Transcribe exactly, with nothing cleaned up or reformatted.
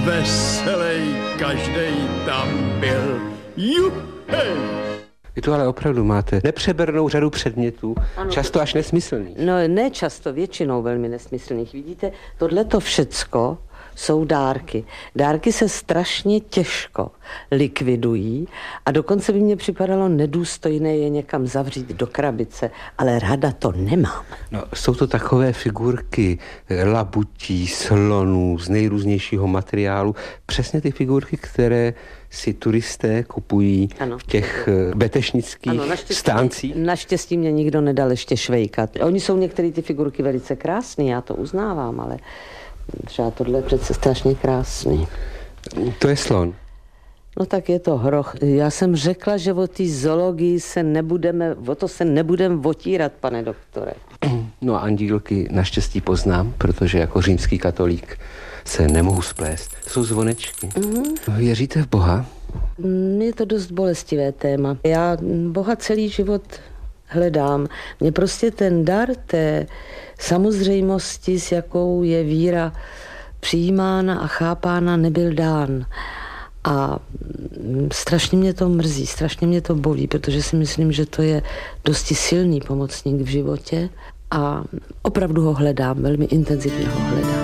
veselej každej tam byl. Juhej! Vy tu ale opravdu máte nepřebernou řadu předmětů, ano, často až nesmyslných. No ne často, většinou velmi nesmyslných. Vidíte, tohleto všecko jsou dárky. Dárky se strašně těžko likvidují a dokonce by mně připadalo nedůstojné je někam zavřít do krabice, ale ráda to nemám. No, jsou to takové figurky labutí, slonů z nejrůznějšího materiálu. Přesně ty figurky, které si turisté kupují ano. v těch betešnických ano, naštěstí, stáncích. Naštěstí mě nikdo nedal ještě švejkat. Oni jsou některé ty figurky velice krásné, já to uznávám, ale třeba tohle je přece strašně krásný. To je slon. No tak je to hroch. Já jsem řekla, že o té zoologii se nebudeme, o to se nebudeme otírat, pane doktore. No a andílky naštěstí poznám, protože jako římský katolík se nemohu splést. To jsou zvonečky. Mm-hmm. Věříte v Boha? Je to dost bolestivé téma. Já Boha celý život hledám. Mně prostě ten dar té samozřejmosti, s jakou je víra přijímána a chápána, nebyl dán. A strašně mě to mrzí, strašně mě to bolí, protože si myslím, že to je dosti silný pomocník v životě a opravdu ho hledám, velmi intenzivně ho hledám.